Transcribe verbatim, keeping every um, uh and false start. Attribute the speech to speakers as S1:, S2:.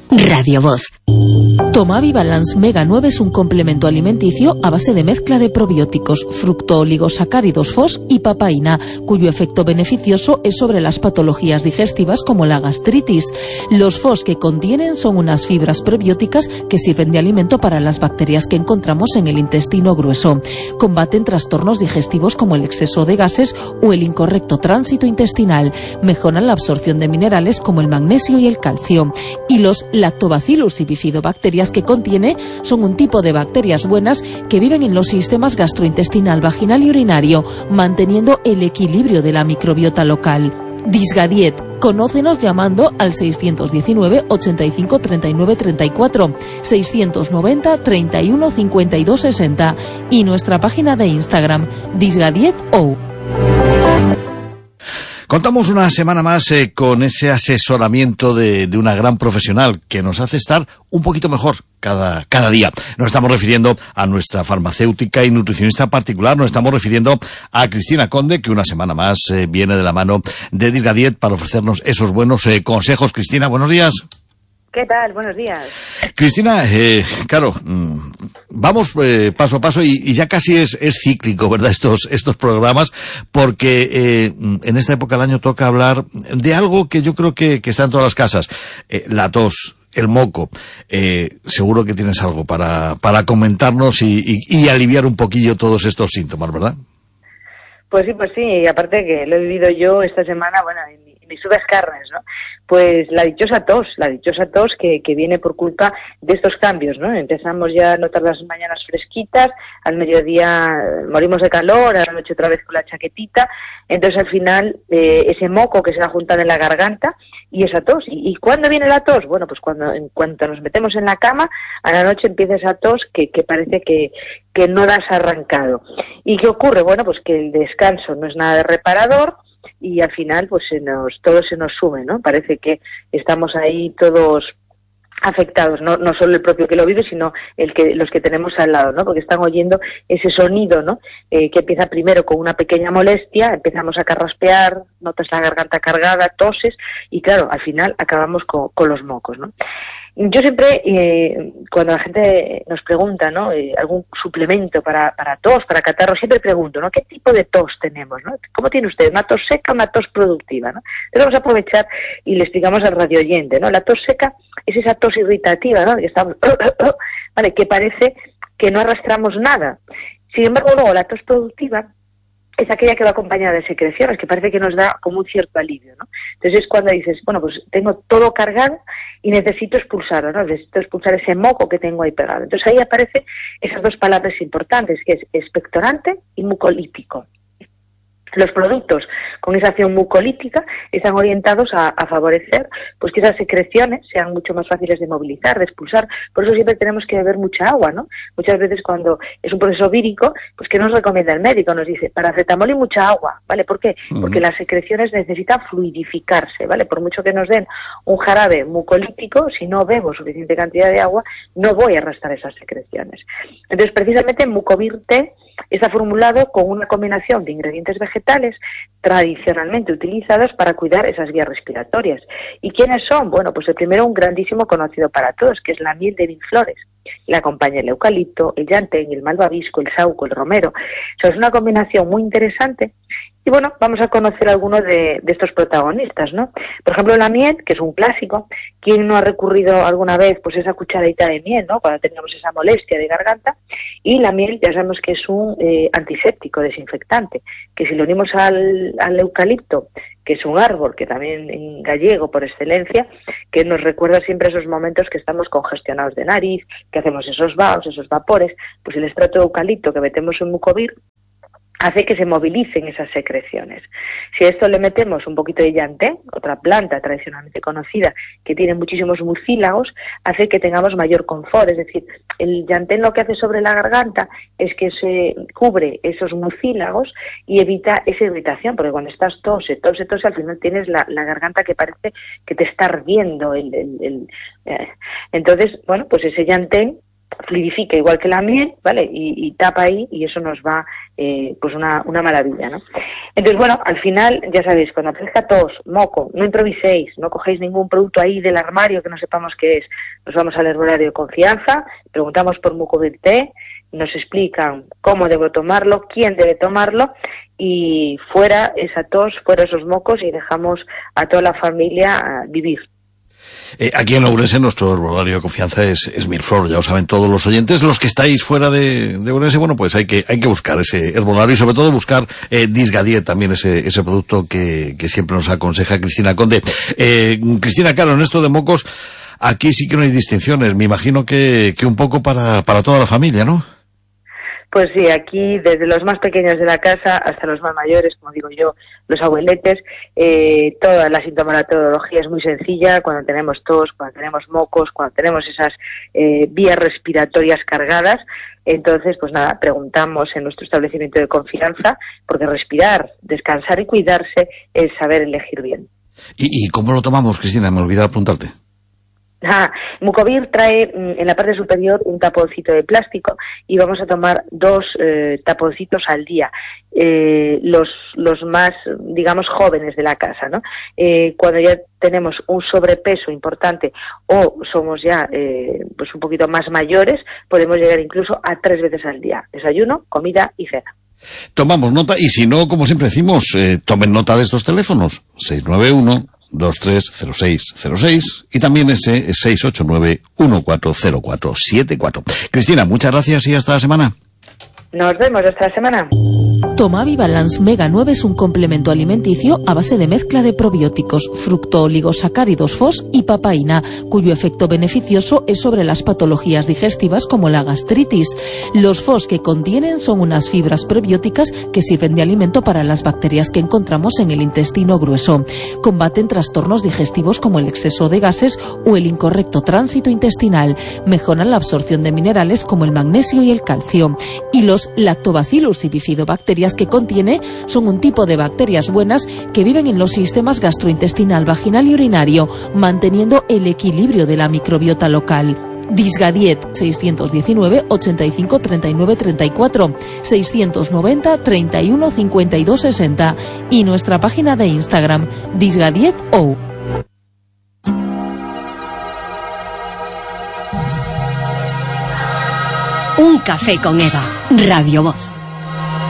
S1: Radio Voz.
S2: Tomavi Balance Mega nueve es un complemento alimenticio a base de mezcla de probióticos, fructooligosacáridos F O S y papaína, cuyo efecto beneficioso es sobre las patologías digestivas como la gastritis. Los F O S que contienen son unas fibras prebióticas que sirven de alimento para las bacterias que encontramos en el intestino grueso. Combaten trastornos digestivos como el exceso de gases o el incorrecto tránsito intestinal. Mejoran la absorción de minerales como el magnesio y el calcio. Y los Lactobacillus y bifidobacterias que contiene son un tipo de bacterias buenas que viven en los sistemas gastrointestinal, vaginal y urinario, manteniendo el equilibrio de la microbiota local. Disgadiet. Conócenos llamando al seiscientos diecinueve, ochenta y cinco, treinta y nueve, treinta y cuatro, seiscientos noventa, treinta y uno, cincuenta y dos, sesenta y nuestra página de Instagram, disgadieto.
S3: Contamos una semana más eh, con ese asesoramiento de, de una gran profesional que nos hace estar un poquito mejor cada, cada día. Nos estamos refiriendo a nuestra farmacéutica y nutricionista particular, nos estamos refiriendo a Cristina Conde, que una semana más eh, viene de la mano de Disgadiet para ofrecernos esos buenos eh, consejos. Cristina, buenos días.
S4: ¿Qué tal? Buenos días.
S3: Cristina, eh, claro, vamos eh, paso a paso y, y ya casi es, es cíclico, ¿verdad? Estos, estos programas, porque eh, en esta época del año toca hablar de algo que yo creo que, que está en todas las casas, eh, la tos, el moco. Eh, seguro que tienes algo para, para comentarnos y, y, y aliviar un poquillo todos estos síntomas, ¿verdad?
S4: Pues sí, pues sí, y aparte que lo he vivido yo esta semana, bueno, en mis subes carnes, ¿no? Pues la dichosa tos, la dichosa tos que, que viene por culpa de estos cambios, ¿no? Empezamos ya a notar las mañanas fresquitas, al mediodía morimos de calor, a la noche otra vez con la chaquetita, entonces al final eh, ese moco que se va juntando en la garganta y esa tos. ¿Y, y cuándo viene la tos? Bueno, pues cuando en cuanto nos metemos en la cama, a la noche empieza esa tos que, que parece que, que no das arrancado. ¿Y qué ocurre? Bueno, pues que el descanso no es nada de reparador, y al final pues se nos todo se nos sube, ¿no? Parece que estamos ahí todos afectados, no no solo el propio que lo vive, sino el que los que tenemos al lado, ¿no? Porque están oyendo ese sonido, ¿no? Eh, que empieza primero con una pequeña molestia, empezamos a carraspear, notas la garganta cargada, toses y claro, al final acabamos con, con los mocos, ¿no? Yo siempre, eh, cuando la gente nos pregunta, ¿no? Eh, algún suplemento para, para tos, para catarro, siempre pregunto, ¿no? ¿Qué tipo de tos tenemos, no? ¿Cómo tiene usted? ¿Una tos seca o una tos productiva, no? Entonces vamos a aprovechar y le explicamos al radio oyente, ¿no? La tos seca es esa tos irritativa, ¿no? Que estamos, vale, que parece que no arrastramos nada. Sin embargo, luego la tos productiva es aquella que va acompañada de secreciones, que parece que nos da como un cierto alivio, ¿no? Entonces es cuando dices, bueno, pues tengo todo cargado y necesito expulsarlo, ¿no? Necesito expulsar ese moco que tengo ahí pegado. Entonces ahí aparecen esas dos palabras importantes, que es expectorante y mucolítico. Los productos con esa acción mucolítica están orientados a, a favorecer pues que esas secreciones sean mucho más fáciles de movilizar, de expulsar. Por eso siempre tenemos que beber mucha agua, ¿no? Muchas veces cuando es un proceso vírico, pues ¿qué nos recomienda el médico? Nos dice paracetamol y mucha agua, ¿vale? ¿Por qué? Uh-huh. Porque las secreciones necesitan fluidificarse, ¿vale? Por mucho que nos den un jarabe mucolítico, si no bebo suficiente cantidad de agua, no voy a arrastrar esas secreciones. Entonces, precisamente Mucovir T está formulado con una combinación de ingredientes vegetales tradicionalmente utilizados para cuidar esas vías respiratorias. ¿Y quiénes son? Bueno, pues el primero, un grandísimo conocido para todos, que es la miel de Vinflores. Le acompaña el eucalipto, el llantén, el malvavisco, el sauco, el romero. O sea, es una combinación muy interesante. Y bueno, vamos a conocer algunos de, de estos protagonistas, ¿no? Por ejemplo, la miel, que es un clásico. ¿Quién no ha recurrido alguna vez pues esa cucharadita de miel, ¿no? Cuando teníamos esa molestia de garganta. Y la miel ya sabemos que es un eh, antiséptico, desinfectante, que si lo unimos al, al eucalipto, que es un árbol, que también en gallego por excelencia, que nos recuerda siempre esos momentos que estamos congestionados de nariz, que hacemos esos vaos, esos vapores, pues el extracto de eucalipto que metemos en Mucovir hace que se movilicen esas secreciones. Si a esto le metemos un poquito de llantén, otra planta tradicionalmente conocida que tiene muchísimos mucílagos, hace que tengamos mayor confort. Es decir, el llantén lo que hace sobre la garganta es que se cubre esos mucílagos y evita esa irritación, porque cuando estás tose, tose, tose, al final tienes la, la garganta que parece que te está ardiendo. El, el, el, eh. Entonces, bueno, pues ese llantén fluidifica igual que la miel, ¿vale? Y, y tapa ahí y eso nos va eh, pues una, una maravilla, ¿no? Entonces, bueno, al final, ya sabéis, cuando aparezca tos, moco, no improviséis, no cogéis ningún producto ahí del armario que no sepamos qué es. Nos vamos al herbolario de confianza, preguntamos por Mucovir T, nos explican cómo debo tomarlo, quién debe tomarlo, y fuera esa tos, fuera esos mocos, y dejamos a toda la familia vivir.
S3: Eh, aquí en Ourense nuestro herbolario de confianza es, es Milflor, ya lo saben todos los oyentes. Los que estáis fuera de, de Ourense, bueno, pues hay que hay que buscar ese herbolario y sobre todo buscar eh, Disgadiet, también ese ese producto que, que siempre nos aconseja Cristina Conde. Eh, Cristina, claro, en esto de mocos, aquí sí que no hay distinciones, me imagino que, que un poco para, para toda la familia, ¿no?
S4: Pues sí, aquí desde los más pequeños de la casa hasta los más mayores, como digo yo, los abueletes, eh, toda la sintomatología es muy sencilla. Cuando tenemos tos, cuando tenemos mocos, cuando tenemos esas eh, vías respiratorias cargadas, entonces, pues nada, preguntamos en nuestro establecimiento de confianza, porque respirar, descansar y cuidarse es saber elegir bien.
S3: ¿Y, y cómo lo tomamos, Cristina? Me olvidé apuntarte.
S4: Ah, Mucovir trae mm, en la parte superior un taponcito de plástico y vamos a tomar dos eh, taponcitos al día, eh, los los más, digamos, jóvenes de la casa, ¿no? Eh, cuando ya tenemos un sobrepeso importante o somos ya eh, pues un poquito más mayores, podemos llegar incluso a tres veces al día: desayuno, comida y cena.
S3: Tomamos nota y si no, como siempre decimos, eh, tomen nota de estos teléfonos: seis nueve uno, dos tres cero seis cero seis y también ese seis ocho nueve, uno cuatro cero cuatro siete cuatro. Cristina, muchas gracias y hasta la semana.
S4: Nos vemos esta semana.
S2: Tomavi Balance Mega nueve es un complemento alimenticio a base de mezcla de probióticos, fructooligosacáridos F O S y papaína, cuyo efecto beneficioso es sobre las patologías digestivas como la gastritis. Los F O S que contienen son unas fibras prebióticas que sirven de alimento para las bacterias que encontramos en el intestino grueso. Combaten trastornos digestivos como el exceso de gases o el incorrecto tránsito intestinal. Mejoran la absorción de minerales como el magnesio y el calcio. Y los lactobacillus y bifidobacterias que contiene son un tipo de bacterias buenas que viven en los sistemas gastrointestinal, vaginal y urinario, manteniendo el equilibrio de la microbiota local. Disgadiet seis uno nueve, ochenta y cinco, treinta y nueve, treinta y cuatro, seiscientos noventa, treinta y uno, cincuenta y dos, sesenta y nuestra página de Instagram disgadietou.
S1: Un café con Eva, Radio Voz.